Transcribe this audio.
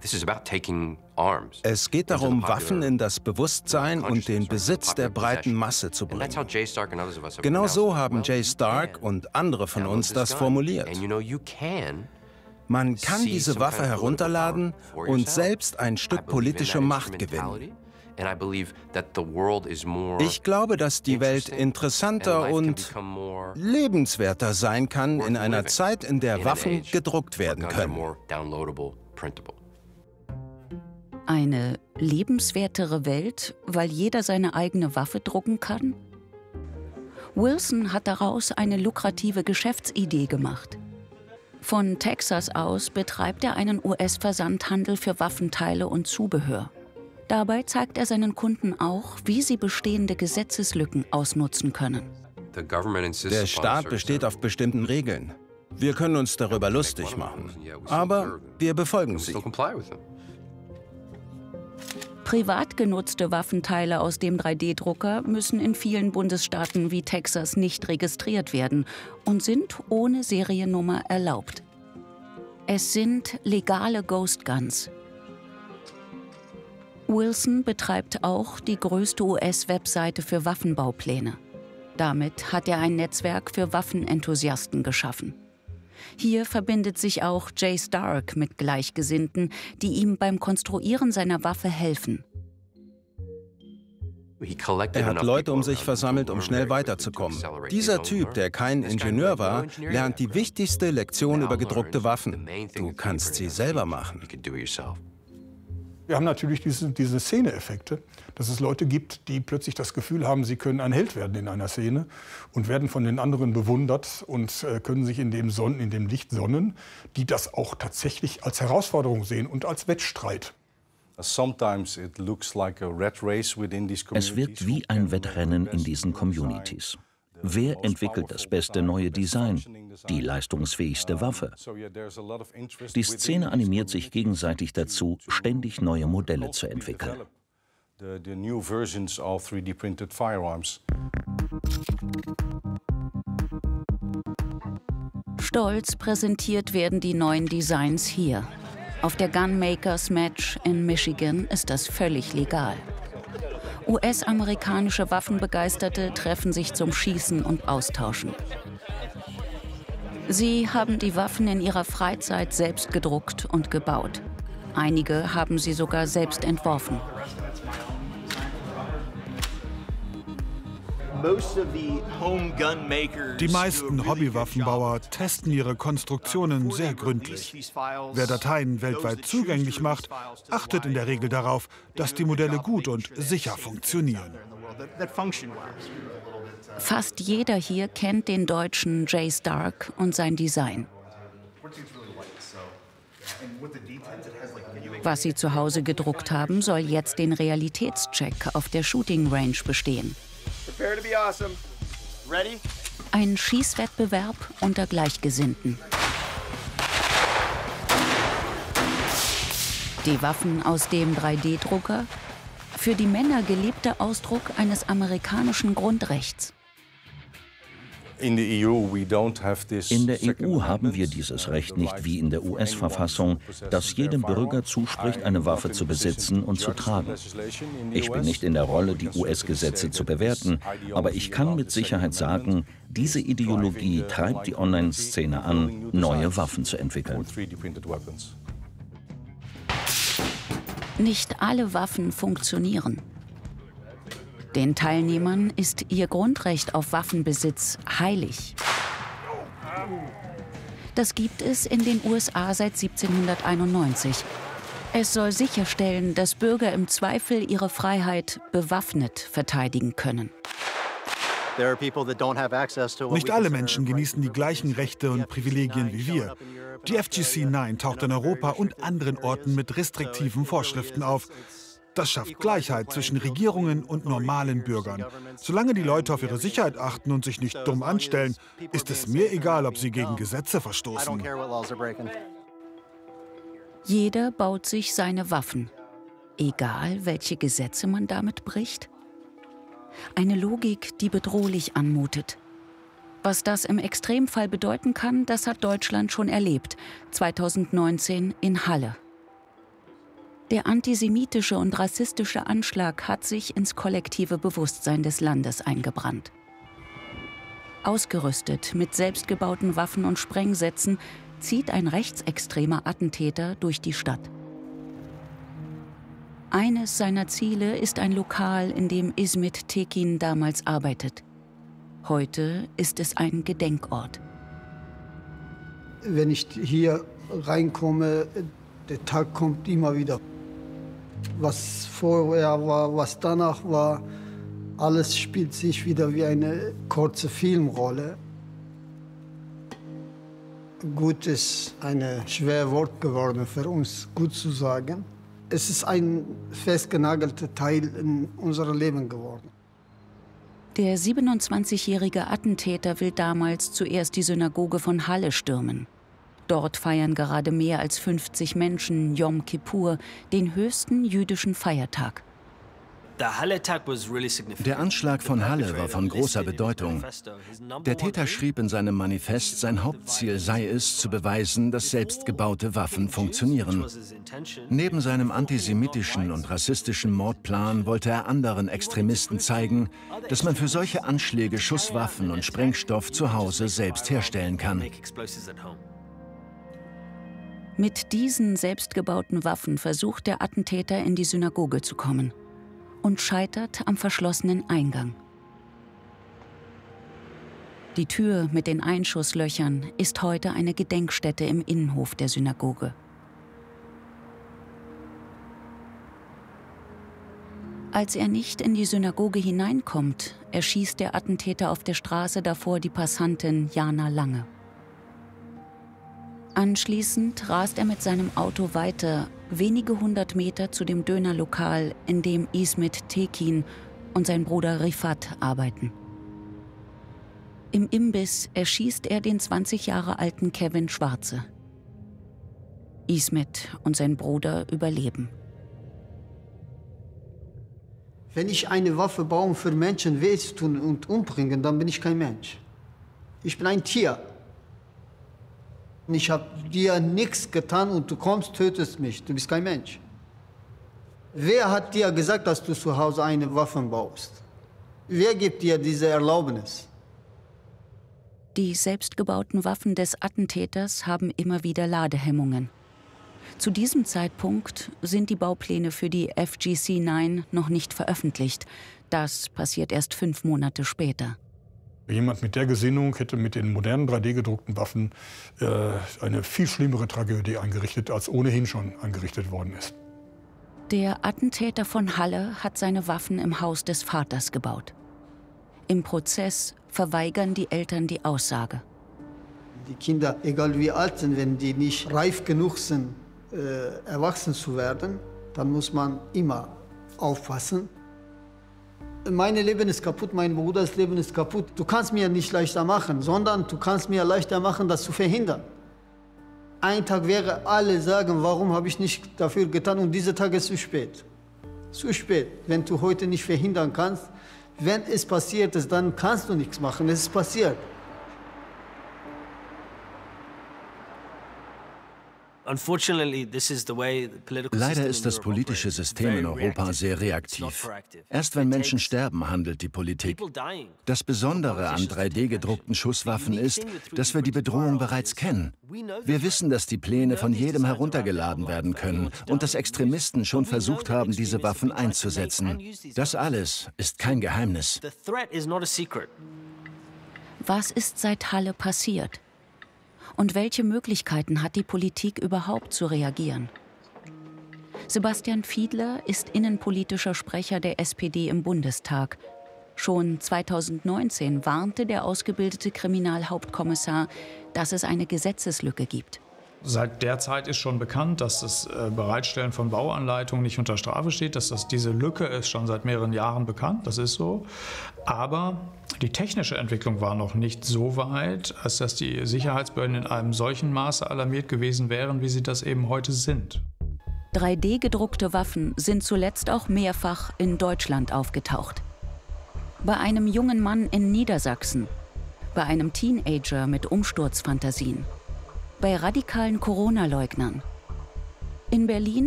Es geht darum, Waffen in das Bewusstsein und den Besitz der breiten Masse zu bringen. Genau so haben Jay Stark und andere von uns das formuliert. Man kann diese Waffe herunterladen und selbst ein Stück politische Macht gewinnen. Ich glaube, dass die Welt interessanter und lebenswerter sein kann in einer Zeit, in der Waffen gedruckt werden können. Eine lebenswertere Welt, weil jeder seine eigene Waffe drucken kann? Wilson hat daraus eine lukrative Geschäftsidee gemacht. Von Texas aus betreibt er einen US-Versandhandel für Waffenteile und Zubehör. Dabei zeigt er seinen Kunden auch, wie sie bestehende Gesetzeslücken ausnutzen können. Der Staat besteht auf bestimmten Regeln. Wir können uns darüber lustig machen, aber wir befolgen sie. Privat genutzte Waffenteile aus dem 3D-Drucker müssen in vielen Bundesstaaten wie Texas nicht registriert werden und sind ohne Seriennummer erlaubt. Es sind legale Ghost Guns. Wilson betreibt auch die größte US-Webseite für Waffenbaupläne. Damit hat er ein Netzwerk für Waffenenthusiasten geschaffen. Hier verbindet sich auch Jay Stark mit Gleichgesinnten, die ihm beim Konstruieren seiner Waffe helfen. Er hat Leute um sich versammelt, um schnell weiterzukommen. Dieser Typ, der kein Ingenieur war, lernt die wichtigste Lektion über gedruckte Waffen. Du kannst sie selber machen. Wir haben natürlich diese Szene-Effekte, dass es Leute gibt, die plötzlich das Gefühl haben, sie können ein Held werden in einer Szene und werden von den anderen bewundert und können sich in dem Licht sonnen, die das auch tatsächlich als Herausforderung sehen und als Wettstreit. Es wird wie ein Wettrennen in diesen Communities. Wer entwickelt das beste neue Design, die leistungsfähigste Waffe? Die Szene animiert sich gegenseitig dazu, ständig neue Modelle zu entwickeln. Stolz präsentiert werden die neuen Designs hier. Auf der Gunmakers Match in Michigan ist das völlig legal. US-amerikanische Waffenbegeisterte treffen sich zum Schießen und Austauschen. Sie haben die Waffen in ihrer Freizeit selbst gedruckt und gebaut. Einige haben sie sogar selbst entworfen. Die meisten Hobbywaffenbauer testen ihre Konstruktionen sehr gründlich. Wer Dateien weltweit zugänglich macht, achtet in der Regel darauf, dass die Modelle gut und sicher funktionieren. Fast jeder hier kennt den Deutschen Jay Stark und sein Design. Was sie zu Hause gedruckt haben, soll jetzt den Realitätscheck auf der Shooting Range bestehen. Ein Schießwettbewerb unter Gleichgesinnten. Die Waffen aus dem 3D-Drucker? Für die Männer gelebter Ausdruck eines amerikanischen Grundrechts. In der EU haben wir dieses Recht nicht wie in der US-Verfassung, das jedem Bürger zuspricht, eine Waffe zu besitzen und zu tragen. Ich bin nicht in der Rolle, die US-Gesetze zu bewerten, aber ich kann mit Sicherheit sagen, diese Ideologie treibt die Online-Szene an, neue Waffen zu entwickeln. Nicht alle Waffen funktionieren. Den Teilnehmern ist ihr Grundrecht auf Waffenbesitz heilig. Das gibt es in den USA seit 1791. Es soll sicherstellen, dass Bürger im Zweifel ihre Freiheit bewaffnet verteidigen können. Nicht alle Menschen genießen die gleichen Rechte und Privilegien wie wir. Die FGC-9 taucht in Europa und anderen Orten mit restriktiven Vorschriften auf. Das schafft Gleichheit zwischen Regierungen und normalen Bürgern. Solange die Leute auf ihre Sicherheit achten und sich nicht dumm anstellen, ist es mir egal, ob sie gegen Gesetze verstoßen. Jeder baut sich seine Waffen. Egal, welche Gesetze man damit bricht? Eine Logik, die bedrohlich anmutet. Was das im Extremfall bedeuten kann, das hat Deutschland schon erlebt. 2019 in Halle. Der antisemitische und rassistische Anschlag hat sich ins kollektive Bewusstsein des Landes eingebrannt. Ausgerüstet mit selbstgebauten Waffen und Sprengsätzen zieht ein rechtsextremer Attentäter durch die Stadt. Eines seiner Ziele ist ein Lokal, in dem İsmet Tekin damals arbeitet. Heute ist es ein Gedenkort. Wenn ich hier reinkomme, der Tag kommt immer wieder. Was vorher war, was danach war, alles spielt sich wieder wie eine kurze Filmrolle. Gut ist ein schweres Wort geworden für uns, gut zu sagen. Es ist ein festgenagelter Teil in unserem Leben geworden. Der 27-jährige Attentäter will damals zuerst die Synagoge von Halle stürmen. Dort feiern gerade mehr als 50 Menschen Yom Kippur, den höchsten jüdischen Feiertag. Der Anschlag von Halle war von großer Bedeutung. Der Täter schrieb in seinem Manifest, sein Hauptziel sei es, zu beweisen, dass selbstgebaute Waffen funktionieren. Neben seinem antisemitischen und rassistischen Mordplan wollte er anderen Extremisten zeigen, dass man für solche Anschläge Schusswaffen und Sprengstoff zu Hause selbst herstellen kann. Mit diesen selbstgebauten Waffen versucht der Attentäter, in die Synagoge zu kommen und scheitert am verschlossenen Eingang. Die Tür mit den Einschusslöchern ist heute eine Gedenkstätte im Innenhof der Synagoge. Als er nicht in die Synagoge hineinkommt, erschießt der Attentäter auf der Straße davor die Passantin Jana Lange. Anschließend rast er mit seinem Auto weiter, wenige hundert Meter zu dem Dönerlokal, in dem İsmet Tekin und sein Bruder Rifat arbeiten. Im Imbiss erschießt er den 20 Jahre alten Kevin Schwarze. İsmet und sein Bruder überleben. Wenn ich eine Waffe baue, für Menschen weh zu tun und umbringen, dann bin ich kein Mensch. Ich bin ein Tier. Ich habe dir nichts getan und du kommst, tötest mich. Du bist kein Mensch. Wer hat dir gesagt, dass du zu Hause eine Waffe baust? Wer gibt dir diese Erlaubnis? Die selbstgebauten Waffen des Attentäters haben immer wieder Ladehemmungen. Zu diesem Zeitpunkt sind die Baupläne für die FGC-9 noch nicht veröffentlicht. Das passiert erst 5 Monate später. Jemand mit der Gesinnung hätte mit den modernen 3D-gedruckten Waffen eine viel schlimmere Tragödie angerichtet, als ohnehin schon angerichtet worden ist. Der Attentäter von Halle hat seine Waffen im Haus des Vaters gebaut. Im Prozess verweigern die Eltern die Aussage. Die Kinder, egal wie alt sind, wenn die nicht reif genug sind, erwachsen zu werden, dann muss man immer aufpassen. Mein Leben ist kaputt, mein Bruders Leben ist kaputt. Du kannst mir nicht leichter machen, sondern du kannst mir leichter machen, das zu verhindern. Ein Tag wäre, alle sagen, warum habe ich nicht dafür getan, und dieser Tag ist zu spät. Zu spät, wenn du heute nicht verhindern kannst. Wenn es passiert ist, dann kannst du nichts machen, es ist passiert. Leider ist das politische System in Europa sehr reaktiv. Erst wenn Menschen sterben, handelt die Politik. Das Besondere an 3D-gedruckten Schusswaffen ist, dass wir die Bedrohung bereits kennen. Wir wissen, dass die Pläne von jedem heruntergeladen werden können und dass Extremisten schon versucht haben, diese Waffen einzusetzen. Das alles ist kein Geheimnis. Was ist seit Halle passiert? Und welche Möglichkeiten hat die Politik überhaupt zu reagieren? Sebastian Fiedler ist innenpolitischer Sprecher der SPD im Bundestag. Schon 2019 warnte der ausgebildete Kriminalhauptkommissar, dass es eine Gesetzeslücke gibt. Seit der Zeit ist schon bekannt, dass das Bereitstellen von Bauanleitungen nicht unter Strafe steht. Diese Lücke ist schon seit mehreren Jahren bekannt, das ist so. Aber die technische Entwicklung war noch nicht so weit, als dass die Sicherheitsbehörden in einem solchen Maße alarmiert gewesen wären, wie sie das eben heute sind. 3D-gedruckte Waffen sind zuletzt auch mehrfach in Deutschland aufgetaucht. Bei einem jungen Mann in Niedersachsen, bei einem Teenager mit Umsturzfantasien, bei radikalen Corona-Leugnern. In Berlin